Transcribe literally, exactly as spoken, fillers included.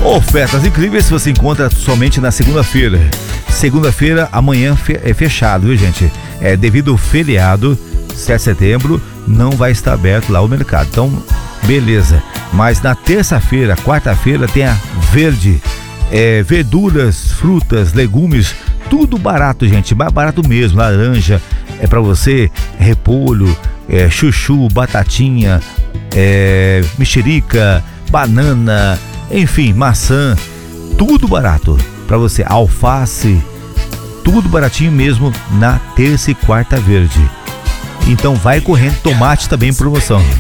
Ofertas incríveis você encontra somente na segunda-feira. Segunda-feira, amanhã é fechado, viu, gente? É devido ao feriado, sete de setembro, não vai estar aberto lá o mercado. Então, beleza. Mas na terça-feira, quarta-feira, tem a Verde. É, verduras, frutas, legumes, tudo barato, gente. Barato mesmo. Laranja é pra você, repolho, é, chuchu, batatinha, é, mexerica, banana, enfim, maçã, tudo barato pra você. Alface, tudo baratinho mesmo na terça e quarta Verde. Então vai correndo, tomate também em promoção.